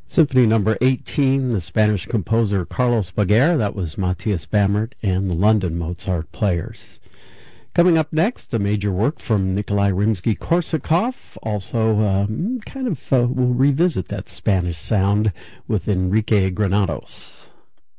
Symphony number 18, the Spanish composer Carlos Baguer. That was Matthias Bamert and the London Mozart Players. Coming up next, a major work from Nikolai Rimsky-Korsakov. Also, we'll revisit that Spanish sound with Enrique Granados.